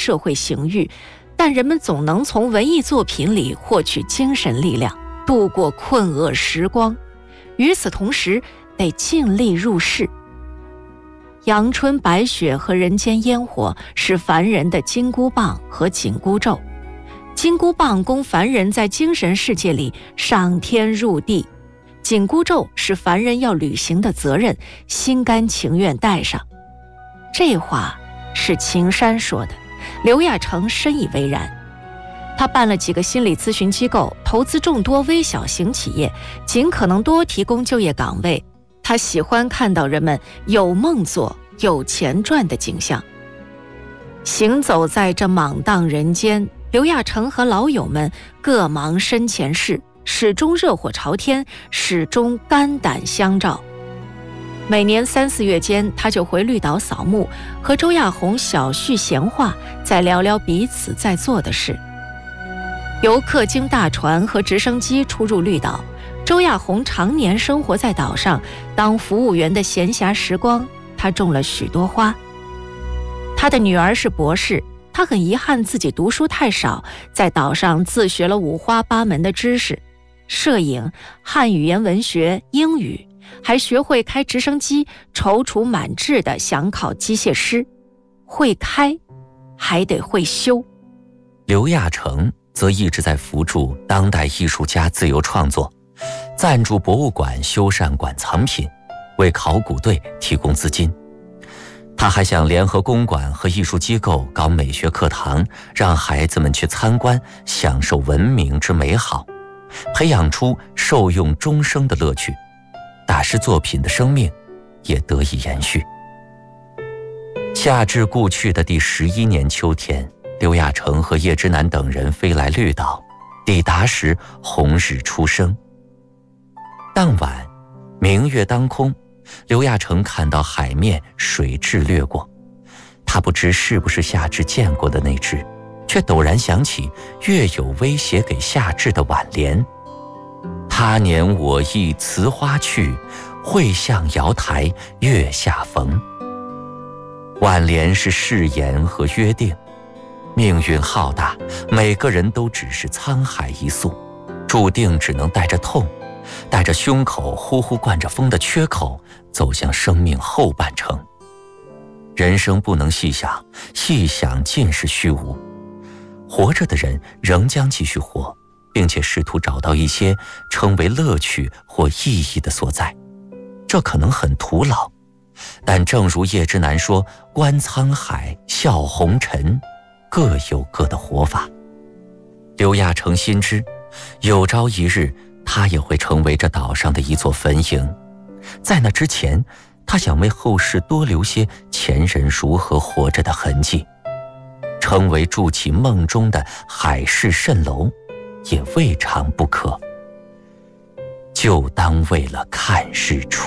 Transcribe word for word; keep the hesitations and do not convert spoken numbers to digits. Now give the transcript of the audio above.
社会形欲，但人们总能从文艺作品里获取精神力量，度过困厄时光。与此同时，得尽力入世。阳春白雪和人间烟火是凡人的金箍棒和紧箍咒。金箍棒供凡人在精神世界里上天入地，紧箍咒是凡人要履行的责任，心甘情愿戴上。这话是秦山说的，刘亚成深以为然。他办了几个心理咨询机构，投资众多微小型企业，尽可能多提供就业岗位。他喜欢看到人们有梦做、有钱赚的景象。行走在这莽荡人间，刘亚成和老友们各忙身前事，始终热火朝天，始终肝胆相照。每年三四月间，他就回绿岛扫墓，和周亚红小叙闲话，再聊聊彼此在做的事。游客经大船和直升机出入绿岛，周亚红常年生活在岛上，当服务员的闲暇时光，他种了许多花。他的女儿是博士，他很遗憾自己读书太少，在岛上自学了五花八门的知识，摄影、汉语言文学、英语，还学会开直升机，踌躇满志地想考机械师。会开，还得会修。 刘亚成则一直在扶助当代艺术家自由创作，赞助博物馆修缮馆藏品，为考古队提供资金。他还想联合公馆和艺术机构搞美学课堂，让孩子们去参观，享受文明之美好，培养出受用终生的乐趣。大师作品的生命也得以延续。夏至故去的第十一年秋天，刘亚成和叶之南等人飞来绿岛，抵达时红日初升。当晚明月当空，刘亚成看到海面水蛭掠过，他不知是不是夏至见过的那只，却陡然想起月有威胁给夏至的挽联：他年我亦辞花去，会向瑶台月下逢。挽联是誓言和约定，命运浩大，每个人都只是沧海一粟，注定只能带着痛，带着胸口呼呼灌着风的缺口，走向生命后半程。人生不能细想，细想尽是虚无。活着的人仍将继续活，并且试图找到一些称为乐趣或意义的所在。这可能很徒劳，但正如叶之南说，观沧海，笑红尘，各有各的活法。刘亚成心知，有朝一日他也会成为这岛上的一座坟茔。在那之前，他想为后世多留些前人如何活着的痕迹，成为筑起梦中的海市蜃楼，也未尝不可。就当为了看日出。